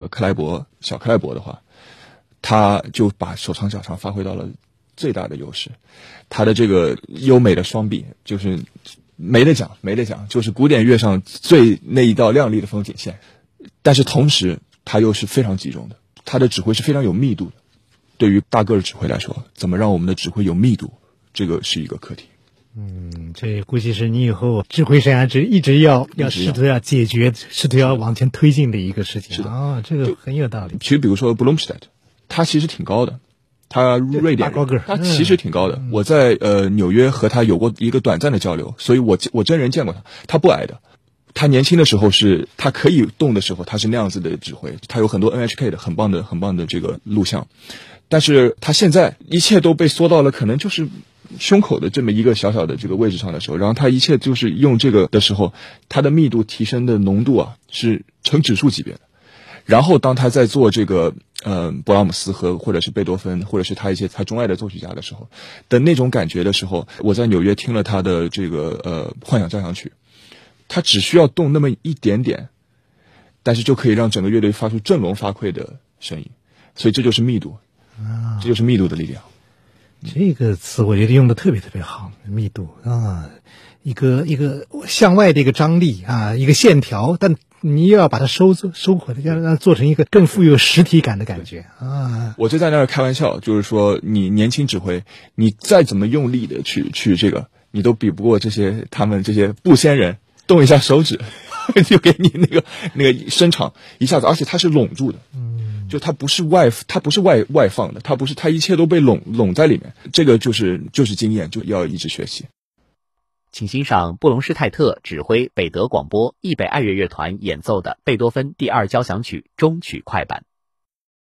小克莱伯的话，他就把手长脚长发挥到了最大的优势。他的这个优美的双臂就是没得讲，就是古典乐上最那一道亮丽的风景线。但是同时他又是非常集中的，他的指挥是非常有密度的。对于大个的指挥来说，怎么让我们的指挥有密度，这个是一个课题。 这估计是你以后指挥生涯一直要试图要解决，试图要往前推进的一个事情。 是的啊，这个很有道理。 其实比如说 Blomstedt， 他其实挺高的，他瑞典人， 高个儿， 他其实挺高的。我在纽约和他有过一个短暂的交流，所以我真人见过他，他不矮的。他年轻的时候他可以动的时候，他是那样子的指挥，他有很多 NHK 的很棒的这个录像。但是他现在一切都被缩到了可能就是胸口的这么一个小小的这个位置上的时候，然后他一切就是用这个的时候，他的密度提升的浓度啊是成指数级别的。然后当他在做这个勃拉姆斯或者是贝多芬或者是他一些他钟爱的作曲家的时候的那种感觉的时候，我在纽约听了他的这个幻想交响曲，他只需要动那么一点点，但是就可以让整个乐队发出振聋发聩的声音。所以这就是密度，这就是密度的力量。 这个词我觉得用的特别特别好，密度啊，一个向外的一个张力啊，一个线条，但你又要把它收回来，要让它做成一个更富有实体感的感觉啊。 我就在那儿开玩笑，就是说你年轻指挥，你再怎么用力的去这个，你都比不过他们这些布仙人，动一下手指就给你那个伸长一下子，而且它是拢住的。就它不是外放的，它一切都被拢在里面。这个就是经验，就要一直学习。 请欣赏布隆施泰特指挥北德广播易北爱乐乐团演奏的贝多芬第2交响曲终曲快板。